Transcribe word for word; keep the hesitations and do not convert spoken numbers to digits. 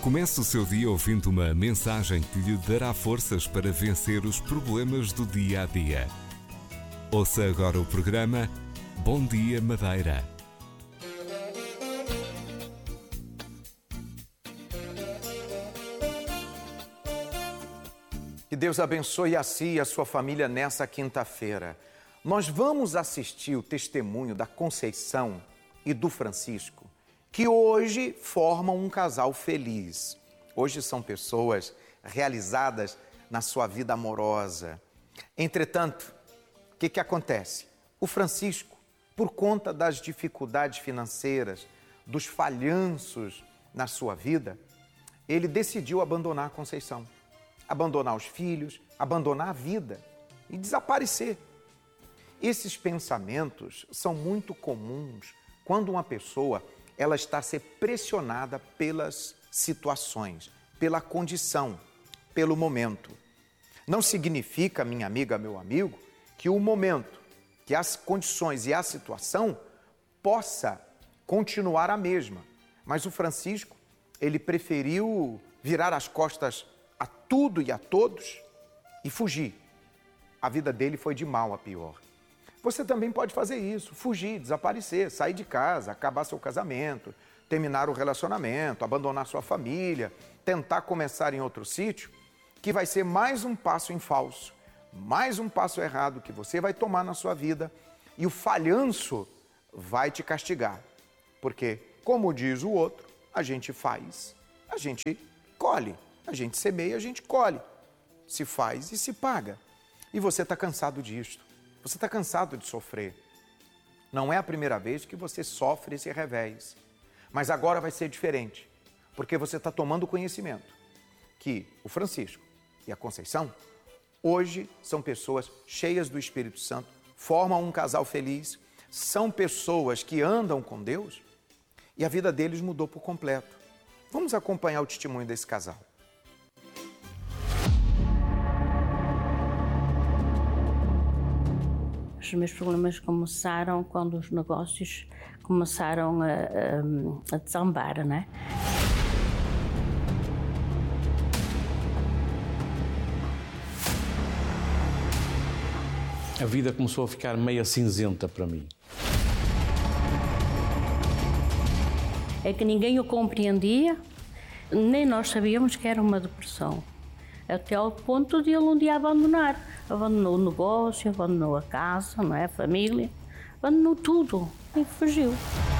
Comece o seu dia ouvindo uma mensagem que lhe dará forças para vencer os problemas do dia a dia. Ouça agora o programa Bom Dia Madeira. Que Deus abençoe a si e a sua família nessa quinta-feira. Nós vamos assistir o testemunho da Conceição e do Francisco, que hoje formam um casal feliz. Hoje são pessoas realizadas na sua vida amorosa. Entretanto, o que que acontece? O Francisco, por conta das dificuldades financeiras, dos falhanços na sua vida, ele decidiu abandonar a Conceição, abandonar os filhos, abandonar a vida e desaparecer. Esses pensamentos são muito comuns quando uma pessoa ela está a ser pressionada pelas situações, pela condição, pelo momento. Não significa, minha amiga, meu amigo, que o momento, que as condições e a situação possa continuar a mesma. Mas o Francisco, ele preferiu virar as costas a tudo e a todos e fugir. A vida dele foi de mal a pior. Você também pode fazer isso, fugir, desaparecer, sair de casa, acabar seu casamento, terminar o relacionamento, abandonar sua família, tentar começar em outro sítio, que vai ser mais um passo em falso, mais um passo errado que você vai tomar na sua vida e o falhanço vai te castigar. Porque, como diz o outro, a gente faz, a gente colhe, a gente semeia, a gente colhe, se faz e se paga. E você está cansado disto. Você está cansado de sofrer. Não é a primeira vez que você sofre esse revés. Mas agora vai ser diferente, porque você está tomando conhecimento que o Francisco e a Conceição hoje são pessoas cheias do Espírito Santo, formam um casal feliz, são pessoas que andam com Deus e a vida deles mudou por completo. Vamos acompanhar o testemunho desse casal. Os meus problemas começaram quando os negócios começaram a, a, a desambar, não é? A vida começou a ficar meio cinzenta para mim. É que ninguém o compreendia, nem nós sabíamos que era uma depressão. Até ao ponto de ele um dia abandonar. Abandonou o negócio, abandonou a casa, não é? A família, abandonou tudo e fugiu.